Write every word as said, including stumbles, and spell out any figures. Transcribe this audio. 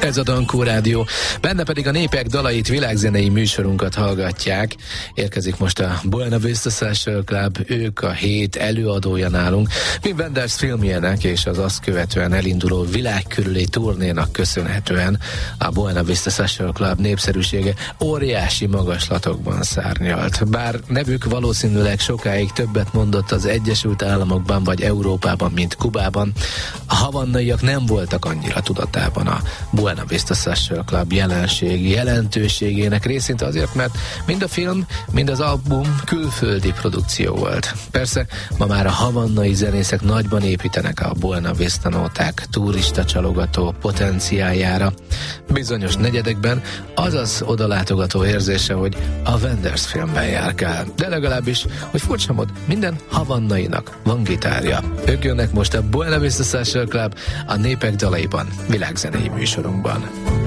Ez a Dankó Rádió, benne pedig a népek dalait, világzenei műsorunkat hallgatják. Érkezik most a Buena Vista Social Club, ők a hét előadója nálunk. Wim Wenders filmjének és az azt követően elinduló világkörüli turnénak köszönhetően a Buena Vista Social Club népszerűsége óriási magaslatokban szárnyalt. Bár nevük valószínűleg sokáig többet mondott az Egyesült Államokban vagy Európában, mint Kubában, a havannaiak nem voltak annyira tudatában a Buena Vista Social Club jelenség jelentőségének, részint azért, mert mind a film, mind az album külföldi produkció volt. Persze, ma már a havannai zenészek nagyban építenek a Buena Vista nóták turista csalogató potenciáljára. Bizonyos negyedekben az az odalátogató érzése, hogy a Wenders filmben járkál. De legalábbis, hogy furcsa mód, minden havannainak van gitárja. Ők jönnek most a Buena Vista Social Club a népek dalaiban, világzenei műsorunkban.